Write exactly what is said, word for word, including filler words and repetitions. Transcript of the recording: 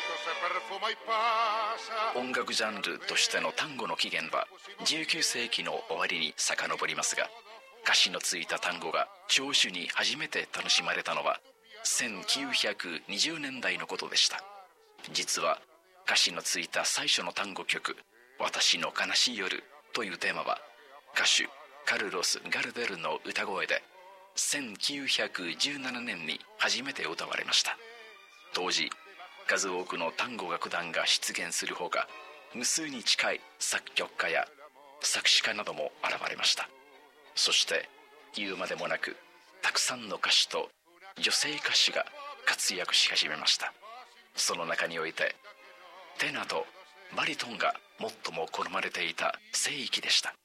音楽ジャンルとしての単語の起源はじゅうきゅうせいきの終わりに遡りますが、歌詞のついた単語が聴取に初めて楽しまれたのはせんきゅうひゃくにじゅうねんだいのことでした。実は歌詞のついた最初の単語曲「私の悲しい夜」というテーマは歌手カルロス・ガルベルの歌声でせんきゅうひゃくじゅうななねんに初めて歌われました。当時数多くの単語楽団が出現するほか、無数に近い作曲家や作詞家なども現れました。そして言うまでもなくたくさんの歌手と女性歌手が活躍し始めました。その中においてテナーとバリトンが最も好まれていた聖域でした。